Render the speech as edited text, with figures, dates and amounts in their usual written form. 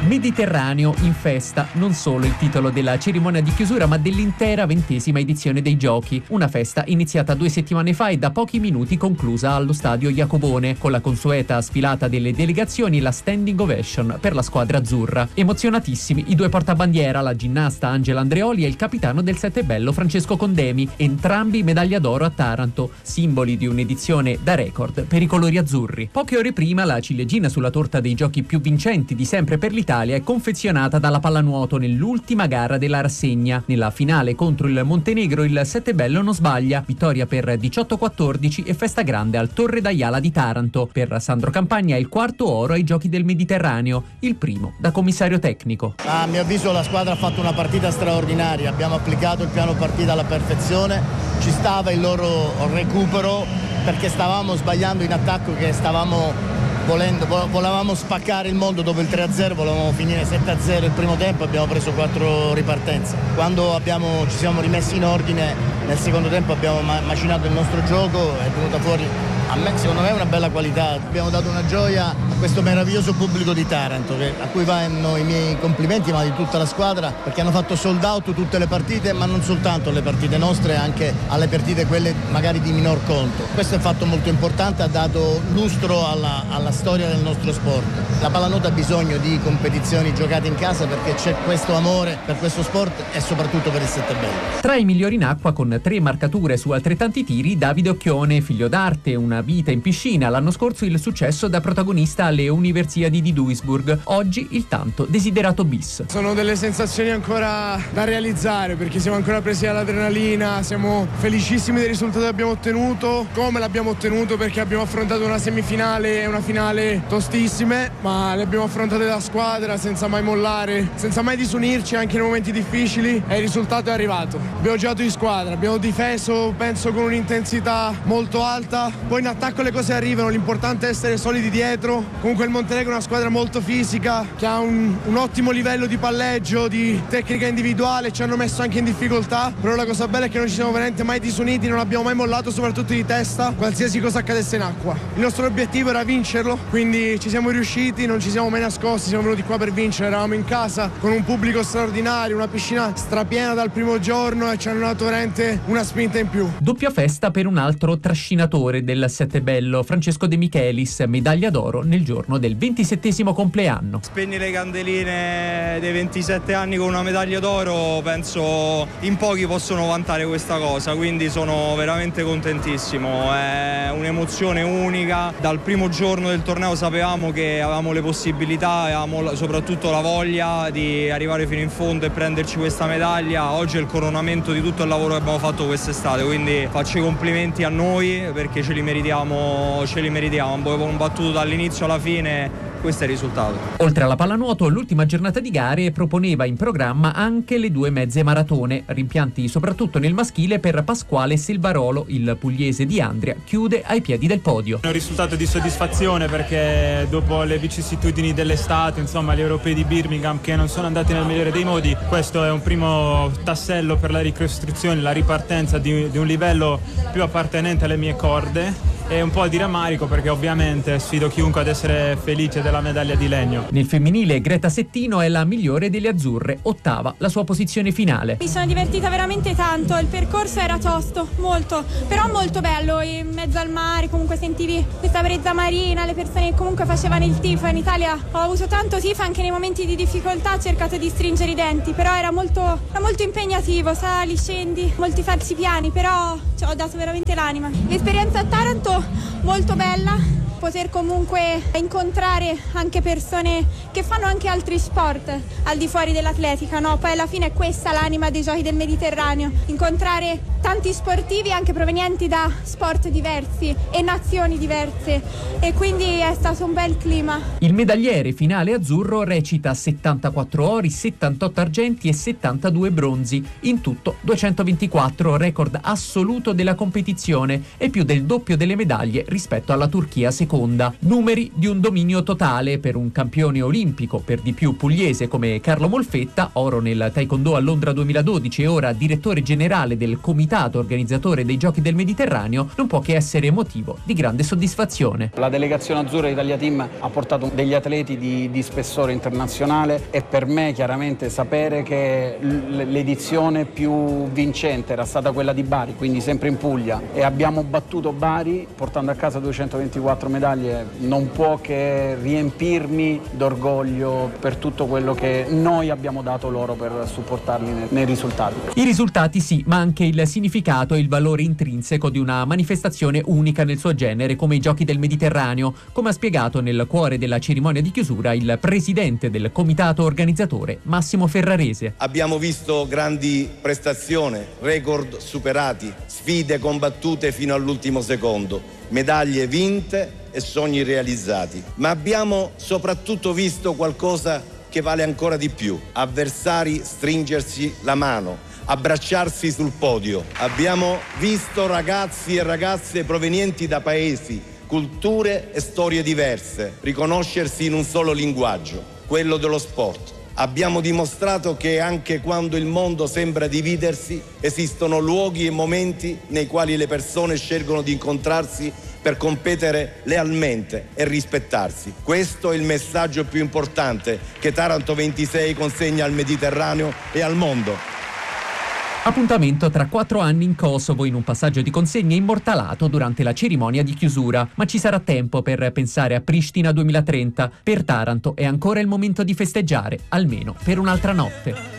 Mediterraneo in festa, non solo il titolo della cerimonia di chiusura ma dell'intera 20ª edizione dei Giochi, una festa iniziata 2 settimane fa e da pochi minuti conclusa allo stadio Jacobone, con la consueta sfilata delle delegazioni e la standing ovation per la squadra azzurra. Emozionatissimi i 2 portabandiera, la ginnasta Angela Andreoli e il capitano del Settebello Francesco Condemi, entrambi medaglia d'oro a Taranto, simboli di un'edizione da record per i colori azzurri. Poche ore prima la ciliegina sulla torta dei Giochi più vincenti di sempre per l'Italia è confezionata dalla pallanuoto nell'ultima gara della rassegna. Nella finale contro il Montenegro il Settebello non sbaglia, vittoria per 18-14 e festa grande al Torre d'Aiala di Taranto. Per Sandro Campagna è il 4º oro ai Giochi del Mediterraneo, il primo da commissario tecnico. A mio avviso la squadra ha fatto una partita straordinaria, abbiamo applicato il piano partita alla perfezione, ci stava il loro recupero perché stavamo sbagliando in attacco, che stavamo volevamo spaccare il mondo dopo il 3-0, volevamo finire 7-0 il primo tempo, abbiamo preso 4 ripartenze. Quando ci siamo rimessi in ordine nel secondo tempo abbiamo macinato il nostro gioco, è venuta fuori, secondo me è una bella qualità. Abbiamo dato una gioia a questo meraviglioso pubblico di Taranto, a cui vanno i miei complimenti, ma di tutta la squadra, perché hanno fatto sold out tutte le partite, ma non soltanto le partite nostre, anche alle partite quelle magari di minor conto. Questo è un fatto molto importante, ha dato lustro alla storia del nostro sport. La pallanuoto ha bisogno di competizioni giocate in casa perché c'è questo amore per questo sport e soprattutto per il Settebello. Tra i migliori in acqua con 3 marcature su altrettanti tiri, Davide Occhione, figlio d'arte, una vita in piscina, l'anno scorso il successo da protagonista alle Universiadi di Duisburg, oggi il tanto desiderato bis. Sono delle sensazioni ancora da realizzare perché siamo ancora presi dall'adrenalina, siamo felicissimi del risultato che abbiamo ottenuto, come l'abbiamo ottenuto, perché abbiamo affrontato una semifinale e una finale tostissime, ma le abbiamo affrontate da squadra senza mai mollare, senza mai disunirci anche nei momenti difficili, e il risultato è arrivato. Abbiamo giocato in squadra, abbiamo difeso penso con un'intensità molto alta, poi in attacco le cose arrivano, l'importante è essere solidi dietro. Comunque il Montenegro è una squadra molto fisica che ha un ottimo livello di palleggio, di tecnica individuale, ci hanno messo anche in difficoltà, però la cosa bella è che non ci siamo veramente mai disuniti, non abbiamo mai mollato, soprattutto di testa, qualsiasi cosa accadesse in acqua. Il nostro obiettivo era vincerlo, quindi ci siamo riusciti, non ci siamo mai nascosti, siamo venuti qua per vincere, eravamo in casa con un pubblico straordinario, una piscina strapiena dal primo giorno e ci hanno dato veramente una spinta in più. Doppia festa per un altro trascinatore del Settebello, Francesco De Michelis, medaglia d'oro nel giorno del 27° compleanno. Spegni le candeline dei 27 anni con una medaglia d'oro, penso in pochi possono vantare questa cosa, quindi sono veramente contentissimo, è un'emozione unica. Dal primo giorno del torneo sapevamo che avevamo le possibilità, avevamo soprattutto la voglia di arrivare fino in fondo e prenderci questa medaglia. Oggi è il coronamento di tutto il lavoro che abbiamo fatto quest'estate, quindi faccio i complimenti a noi perché ce li meritiamo, abbiamo combattuto dall'inizio alla fine. Questo è il risultato. Oltre alla pallanuoto, l'ultima giornata di gare proponeva in programma anche le 2 mezze maratone, rimpianti soprattutto nel maschile per Pasquale Selvarolo, il pugliese di Andria chiude ai piedi del podio. È un risultato di soddisfazione perché dopo le vicissitudini dell'estate, insomma gli europei di Birmingham che non sono andati nel migliore dei modi, questo è un primo tassello per la ricostruzione, la ripartenza di un livello più appartenente alle mie corde. E un po' di rammarico perché ovviamente sfido chiunque ad essere felice della medaglia di legno. Nel femminile Greta Settino è la migliore delle azzurre, 8ª la sua posizione finale. Mi sono divertita veramente tanto, il percorso era tosto, molto, però molto bello, in mezzo al mare, comunque sentivi questa brezza marina, le persone che comunque facevano il tifo. In Italia ho avuto tanto tifo anche nei momenti di difficoltà, ho cercato di stringere i denti, però era molto impegnativo, sali, scendi, molti falsi piani, però ho dato veramente l'anima. L'esperienza a Taranto molto bella, poter comunque incontrare anche persone che fanno anche altri sport al di fuori dell'atletica, no? Poi alla fine è questa l'anima dei Giochi del Mediterraneo, incontrare tanti sportivi anche provenienti da sport diversi e nazioni diverse, e quindi è stato un bel clima. Il medagliere finale azzurro recita 74 ori, 78 argenti e 72 bronzi, in tutto 224, record assoluto della competizione e più del doppio delle medaglie rispetto alla Turchia seconda. Numeri di un dominio totale per un campione olimpico, per di più pugliese come Carlo Molfetta, oro nel Taekwondo a Londra 2012 e ora direttore generale del Comitato comitato organizzatore dei Giochi del Mediterraneo non può che essere motivo di grande soddisfazione. La delegazione azzurra Italia Team ha portato degli atleti di spessore internazionale e per me chiaramente sapere che l'edizione più vincente era stata quella di Bari, quindi sempre in Puglia, e abbiamo battuto Bari portando a casa 224 medaglie, non può che riempirmi d'orgoglio per tutto quello che noi abbiamo dato loro per supportarli nei risultati. I risultati sì, ma anche il significato e il valore intrinseco di una manifestazione unica nel suo genere come i Giochi del Mediterraneo, come ha spiegato nel cuore della cerimonia di chiusura il presidente del comitato organizzatore Massimo Ferrarese. Abbiamo visto grandi prestazioni, record superati, sfide combattute fino all'ultimo secondo, medaglie vinte e sogni realizzati, ma abbiamo soprattutto visto qualcosa che vale ancora di più: avversari stringersi la mano, abbracciarsi sul podio. Abbiamo visto ragazzi e ragazze provenienti da paesi, culture e storie diverse riconoscersi in un solo linguaggio, quello dello sport. Abbiamo dimostrato che anche quando il mondo sembra dividersi, esistono luoghi e momenti nei quali le persone scelgono di incontrarsi per competere lealmente e rispettarsi. Questo è il messaggio più importante che Taranto 26 consegna al Mediterraneo e al mondo. Appuntamento tra 4 anni in Kosovo in un passaggio di consegna immortalato durante la cerimonia di chiusura, ma ci sarà tempo per pensare a Pristina 2030. Per Taranto è ancora il momento di festeggiare, almeno per un'altra notte.